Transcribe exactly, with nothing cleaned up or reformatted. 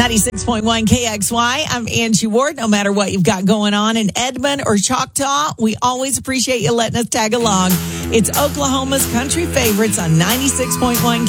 ninety-six point one K X Y. I'm Angie Ward. No matter what you've got going on in Edmond or Choctaw, we always appreciate you letting us tag along. It's Oklahoma's country favorites on ninety-six point one